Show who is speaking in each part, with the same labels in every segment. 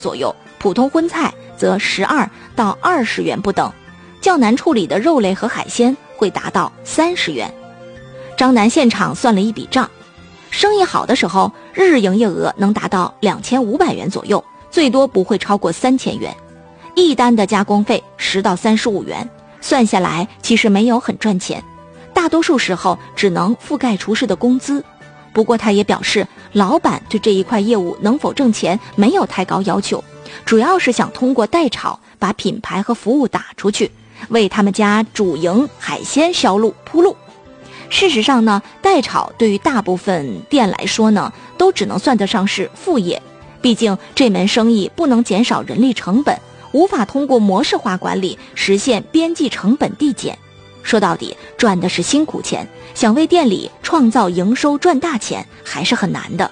Speaker 1: 左右，普通荤菜则12到20元不等，较难处理的肉类和海鲜会达到30元。张楠现场算了一笔账，生意好的时候，日营业额能达到2500元左右，最多不会超过3000元。一单的加工费10到35元，算下来其实没有很赚钱，大多数时候只能覆盖厨师的工资。不过他也表示，老板对这一块业务能否挣钱没有太高要求，主要是想通过代炒把品牌和服务打出去，为他们家主营海鲜销路铺路。事实上呢，代炒对于大部分店来说呢，都只能算得上是副业，毕竟这门生意不能减少人力成本，无法通过模式化管理实现边际成本递减。说到底，赚的是辛苦钱，想为店里创造营收赚大钱还是很难的。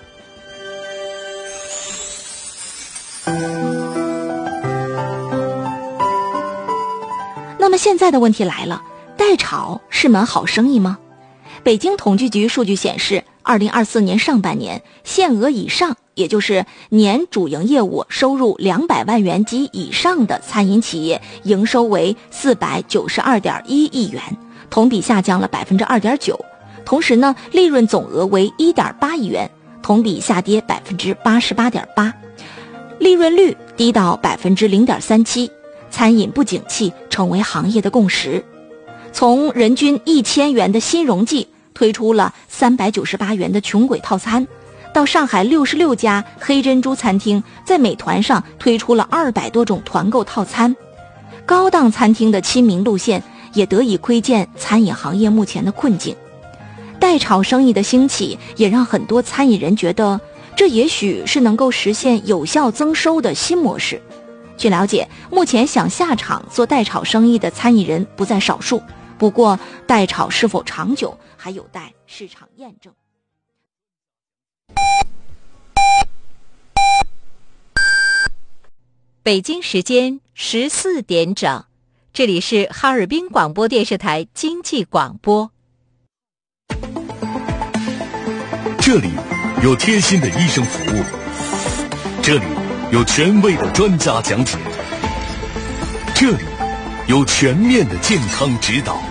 Speaker 1: 那么现在的问题来了，代炒是门好生意吗？北京统计局数据显示，2024年上半年限额以上，也就是年主营业务收入200万元及以上的餐饮企业营收为492.1亿元，同比下降了 2.9%。 同时呢，利润总额为 1.8亿元，同比下跌 88.8%， 利润率低到 0.37%， 餐饮不景气成为行业的共识。从人均1000元的新荣记推出了398元的穷鬼套餐，到上海66家黑珍珠餐厅在美团上推出了200多种团购套餐，高档餐厅的亲民路线也得以窥见餐饮行业目前的困境。代炒生意的兴起也让很多餐饮人觉得，这也许是能够实现有效增收的新模式。据了解，目前想下场做代炒生意的餐饮人不在少数，不过代炒是否长久还有待市场验证。
Speaker 2: 北京时间14点整，这里是哈尔滨广播电视台经济广播。
Speaker 3: 这里有贴心的医生服务，这里有权威的专家讲解，这里有全面的健康指导。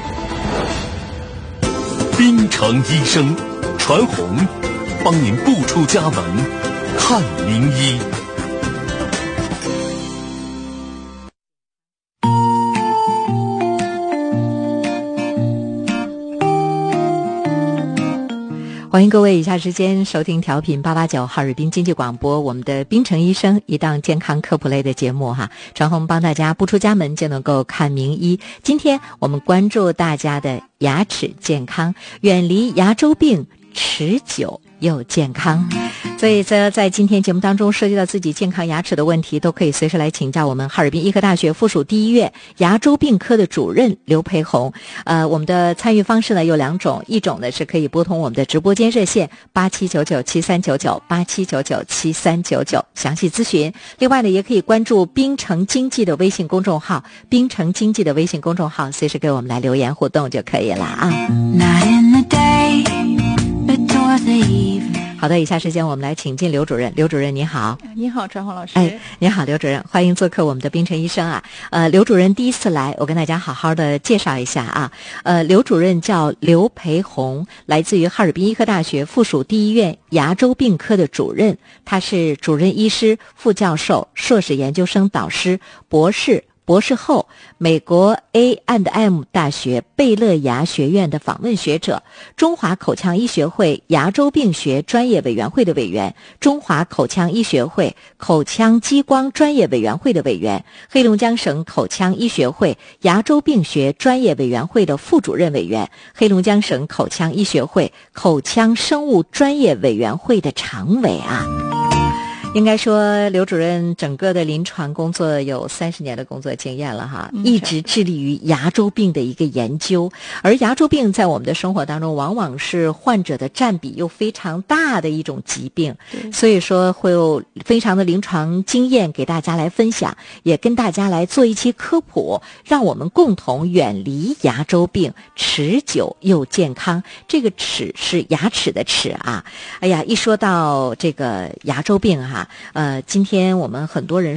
Speaker 3: 滨城医生传红，帮您不出家门看名医。
Speaker 2: 欢迎各位以下时间收听调频889哈尔滨经济广播，我们的滨城医生一档健康科普类的节目哈，传红帮大家不出家门就能够看名医。今天我们关注大家的牙齿健康，远离牙周病，持久又健康。所以在今天节目当中涉及到自己健康牙齿的问题，都可以随时来请教我们哈尔滨医科大学附属第一医院牙周病科的主任刘培红。我们的参与方式呢有2种，一种呢是可以拨通我们的直播间热线87997399 87997399详细咨询，另外呢也可以关注滨城经济的微信公众号，滨城经济的微信公众号随时给我们来留言互动就可以了啊。好的，以下时间我们来请进刘主任。刘主任你好。
Speaker 4: 你好，传红老师。
Speaker 2: 你好刘主任，欢迎做客我们的滨城医生啊。刘主任第一次来，我跟大家好好的介绍一下啊。刘主任叫刘培红，来自于哈尔滨医科大学附属第一医院牙周病科的主任，他是主任医师、副教授、硕士研究生导师、博士后，美国 A&M 大学贝勒牙学院的访问学者，中华口腔医学会牙周病学专业委员会的委员，中华口腔医学会口腔激光专业委员会的委员，黑龙江省口腔医学会牙周病学专业委员会的副主任委员，黑龙江省口腔医学会口腔生物专业委员会的常委啊。应该说刘主任整个的临床工作有30年的工作经验了哈，一直致力于牙周病的一个研究，而牙周病在我们的生活当中往往是患者的占比又非常大的一种疾病，所以说会有非常的临床经验给大家来分享，也跟大家来做一期科普，让我们共同远离牙周病，持久又健康。这个齿是牙齿的齿啊，哎呀，一说到这个牙周病哈， 哈，今天我们很多人